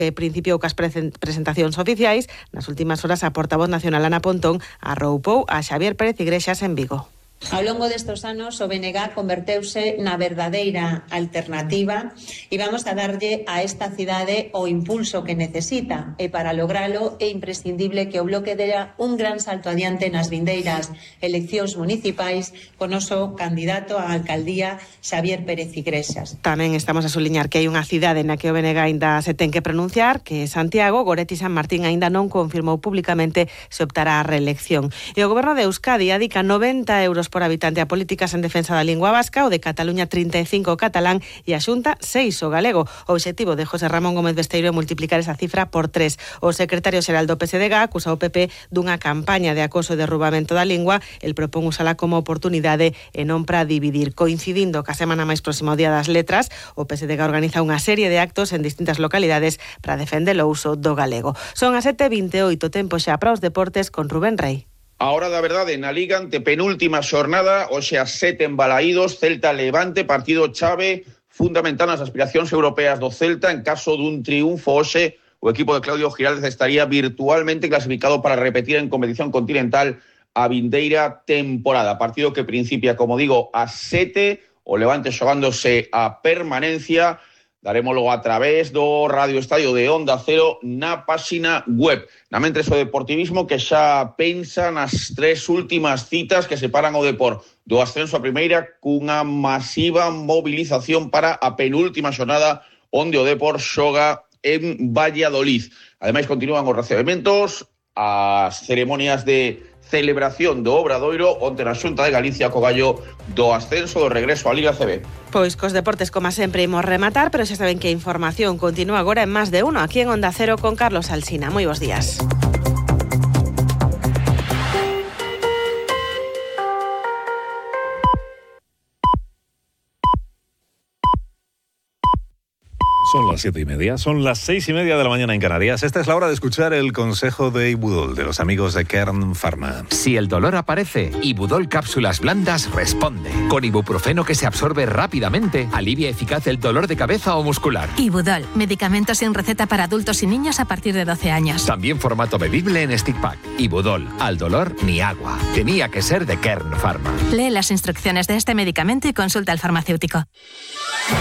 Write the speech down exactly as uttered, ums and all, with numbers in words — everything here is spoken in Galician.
que principiou cas presentacións oficiais. Nas últimas horas a portavoz nacional Ana Pontón arroupou a Xavier Pérez Igrexas en Vigo. Ao longo destes anos o B N G converteuse na verdadeira alternativa e vamos a darlle a esta cidade o impulso que necesita, e para logralo é imprescindible que o Bloque dera un gran salto adiante nas vindeiras eleccións municipais con noso candidato á alcaldía Xavier Pérez Igrexas. Tamén estamos a suliñar que hai unha cidade na que o B N G aínda se ten que pronunciar, que é Santiago. Goretti San Martín aínda non confirmou públicamente se optará á reelección. E o Goberno de Euskadi adica noventa euros por habitante a políticas en defensa da lingua vasca, o de Cataluña trinta e cinco o catalán e a Xunta seis o galego. O obxectivo de José Ramón Gómez Besteiro é multiplicar esa cifra por tres. O secretario xeral do P S D G acusa o P P dunha campaña de acoso e derrubamento da lingua. El propón usala como oportunidade e non para dividir. Coincidindo ca semana máis próxima ao Día das Letras, o P S D G organiza unha serie de actos en distintas localidades para defender o uso do galego. Son as sete e vinte e oito, tempo xa para os deportes con Rubén Rey. A hora da verdade na Liga, ante penúltima xornada, hoxe a sete embalaídos, Celta Levante, partido chave fundamental nas aspiracións europeas do Celta. En caso dun triunfo hoxe, o equipo de Claudio Giraldez estaría virtualmente clasificado para repetir en competición continental a vindeira temporada. Partido que principia, como digo, a sete, o Levante xogándose a permanencia. Darémoslo a través do Radio Estadio de Onda Cero na páxina web. Namentres o Deportivismo que xa pensa nas tres últimas citas que separan o Depor do ascenso a primeira, cunha masiva movilización para a penúltima xornada onde o Depor xoga en Valladolid. Ademais, continúan os recebementos, as ceremonias de celebración do Obradoiro onte na Xunta de Galicia co gallo do ascenso do regreso á Liga C B. Pois cos deportes, como sempre, imos rematar, pero xa saben que a información continúa agora en Más de Uno, aquí en Onda Cero con Carlos Alsina. Moi bons días. Son las siete y media, son las seis y media de la mañana en Canarias. Esta es la hora de escuchar el consejo de Ibudol, de los amigos de Kern Pharma. Si el dolor aparece, Ibudol Cápsulas Blandas responde. Con ibuprofeno que se absorbe rápidamente, alivia eficaz el dolor de cabeza o muscular. Ibudol, medicamento sin receta para adultos y niños a partir de doce años. También formato bebible en stick pack. Ibudol, al dolor ni agua. Tenía que ser de Kern Pharma. Lee las instrucciones de este medicamento y consulta al farmacéutico.